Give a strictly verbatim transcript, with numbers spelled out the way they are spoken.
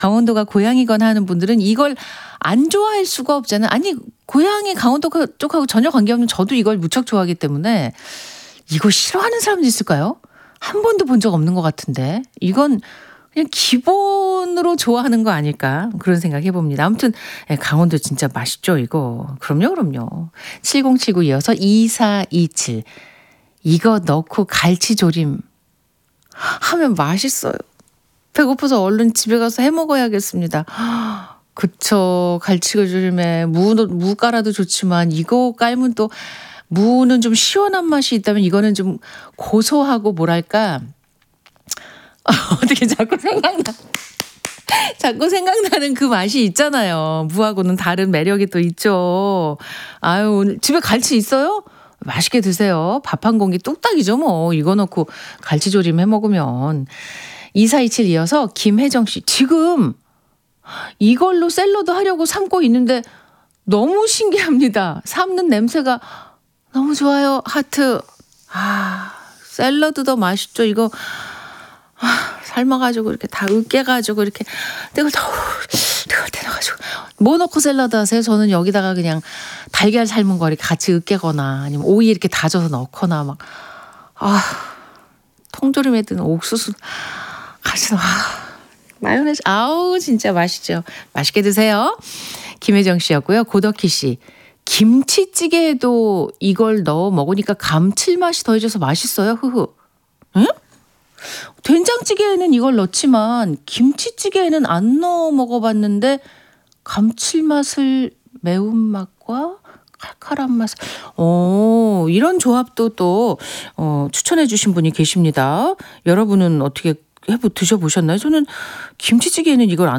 강원도가 고향이거나 하는 분들은 이걸 안 좋아할 수가 없잖아요. 아니 고향이 강원도 쪽하고 전혀 관계없는 저도 이걸 무척 좋아하기 때문에 이거 싫어하는 사람도 있을까요? 한 번도 본 적 없는 것 같은데 이건 그냥 기본으로 좋아하는 거 아닐까 그런 생각 해봅니다. 아무튼 강원도 진짜 맛있죠 이거. 그럼요 그럼요. 칠공칠구 이어서 이사이칠 이거 넣고 갈치조림 하면 맛있어요. 배고파서 얼른 집에 가서 해 먹어야겠습니다. 그쵸. 갈치조림에 무, 무 깔아도 좋지만 이거 깔면 또 무는 좀 시원한 맛이 있다면 이거는 좀 고소하고 뭐랄까 어떻게 자꾸 생각나 자꾸 생각나는 그 맛이 있잖아요. 무하고는 다른 매력이 또 있죠. 아유 오늘 집에 갈치 있어요? 맛있게 드세요. 밥 한 공기 뚝딱이죠 뭐. 이거 넣고 갈치조림 해 먹으면. 이사이칠 이어서 김혜정 씨. 지금 이걸로 샐러드 하려고 삶고 있는데 너무 신기합니다. 삶는 냄새가 너무 좋아요. 하트. 아 샐러드도 맛있죠. 이거 아, 삶아가지고 이렇게 다 으깨가지고 이렇게 뜨거울 뜨거울 때 넣어가지고 뭐 넣고 샐러드 하세요? 저는 여기다가 그냥 달걀 삶은 거 이렇게 같이 으깨거나 아니면 오이 이렇게 다져서 넣거나 막 아 통조림에 든 옥수수 같이 넣어. 아, 마요네즈 아우 진짜 맛있죠. 맛있게 드세요. 김혜정 씨였고요. 고덕희 씨. 김치찌개에도 이걸 넣어 먹으니까 감칠맛이 더해져서 맛있어요. 흐흐. 응? 된장찌개에는 이걸 넣지만 김치찌개에는 안 넣어 먹어봤는데 감칠맛을 매운맛과 칼칼한 맛. 오, 이런 조합도 또 어, 추천해 주신 분이 계십니다. 여러분은 어떻게 해 드셔보셨나요? 저는 김치찌개에는 이걸 안